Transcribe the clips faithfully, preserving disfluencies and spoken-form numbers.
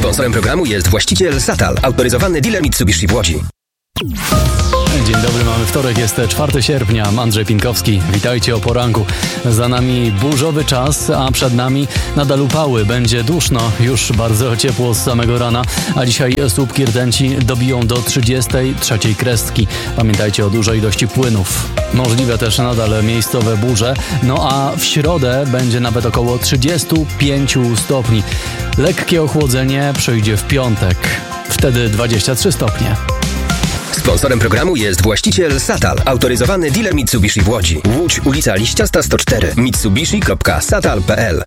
Sponsorem programu jest właściciel Satal, autoryzowany dealer Mitsubishi w Łodzi. Dzień dobry, mamy wtorek, jest czwartego sierpnia, Andrzej Pinkowski. Witajcie o poranku. Za nami burzowy czas, a przed nami nadal upały. Będzie duszno, już bardzo ciepło z samego rana, a dzisiaj słupki rtęci dobiją do trzydziestej trzeciej kreski. Pamiętajcie o dużej ilości płynów. Możliwe też nadal miejscowe burze, no a w środę będzie nawet około trzydzieści pięć stopni. Lekkie ochłodzenie przyjdzie w piątek, wtedy dwadzieścia trzy stopnie. Sponsorem programu jest właściciel Satal, autoryzowany dealer Mitsubishi w Łodzi. Łódź, ulica Liściasta sto cztery, mitsubishi kropka satal kropka p l.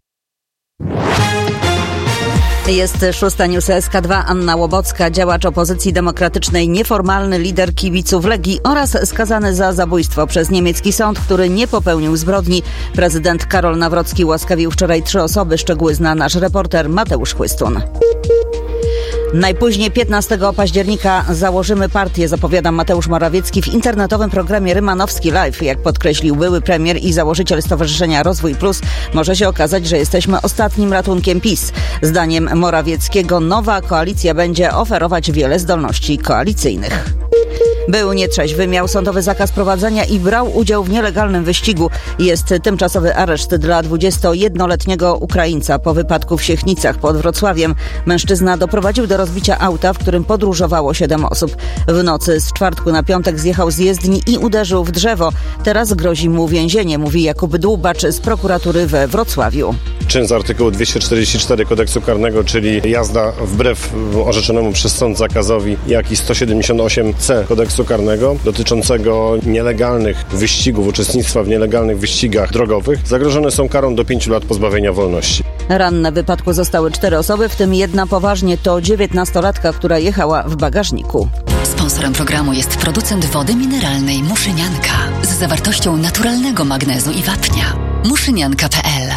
Jest szósta news S K dwa. Anna Łobocka, działacz opozycji demokratycznej, nieformalny lider kibiców Legii oraz skazany za zabójstwo przez niemiecki sąd, który nie popełnił zbrodni. Prezydent Karol Nawrocki ułaskawił wczoraj trzy osoby. Szczegóły zna nasz reporter Mateusz Chłystun. Najpóźniej piętnastego października założymy partię, zapowiada Mateusz Morawiecki w internetowym programie Rymanowski Live. Jak podkreślił były premier i założyciel Stowarzyszenia Rozwój Plus, może się okazać, że jesteśmy ostatnim ratunkiem PiS. Zdaniem Morawieckiego nowa koalicja będzie oferować wiele zdolności koalicyjnych. Był nietrzeźwy, miał sądowy zakaz prowadzenia i brał udział w nielegalnym wyścigu. Jest tymczasowy areszt dla dwudziestojednoletniego Ukraińca po wypadku w Siechnicach pod Wrocławiem. Mężczyzna doprowadził do rozbicia auta, w którym podróżowało siedem osób. W nocy z czwartku na piątek zjechał z jezdni i uderzył w drzewo. Teraz grozi mu więzienie, mówi Jakub Dłubacz z prokuratury we Wrocławiu. Czyn z artykułu dwieście czterdzieści cztery kodeksu karnego, czyli jazda wbrew orzeczonemu przez sąd zakazowi, jak i sto siedemdziesiąt osiem C kodeksu karnego dotyczącego nielegalnych wyścigów, uczestnictwa w nielegalnych wyścigach drogowych, zagrożone są karą do pięciu lat pozbawienia wolności. Ranne w wypadku zostały cztery osoby, w tym jedna poważnie, to dziewiętnastolatka, która jechała w bagażniku. Sponsorem programu jest producent wody mineralnej Muszynianka z zawartością naturalnego magnezu i wapnia. muszynianka kropka p l.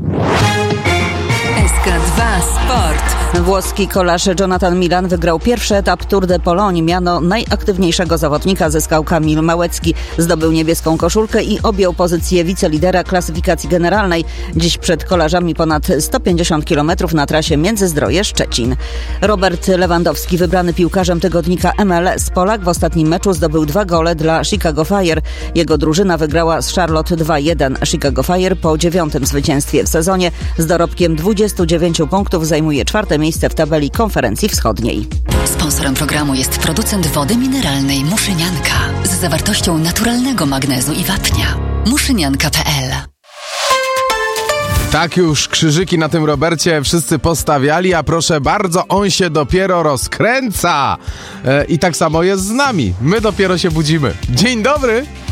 S K dwa Sport. Włoski kolarz Jonathan Milan wygrał pierwszy etap Tour de Pologne. Miano najaktywniejszego zawodnika zyskał Kamil Małecki. Zdobył niebieską koszulkę i objął pozycję wicelidera klasyfikacji generalnej. Dziś przed kolarzami ponad sto pięćdziesiąt kilometrów na trasie Międzyzdroje-Szczecin. Robert Lewandowski, wybrany piłkarzem tygodnika M L S Polak, w ostatnim meczu zdobył dwa gole dla Chicago Fire. Jego drużyna wygrała z Charlotte dwa jeden. Chicago Fire po dziewiątym zwycięstwie w sezonie z dorobkiem dwudziestu dziewięciu punktów zajmuje czwarte miejsce w tabeli konferencji wschodniej. Sponsorem programu jest producent wody mineralnej Muszynianka z zawartością naturalnego magnezu i wapnia. muszynianka kropka p l. Tak już krzyżyki na tym Robercie wszyscy postawiali, a proszę bardzo, on się dopiero rozkręca. E, I tak samo jest z nami. My dopiero się budzimy. Dzień dobry!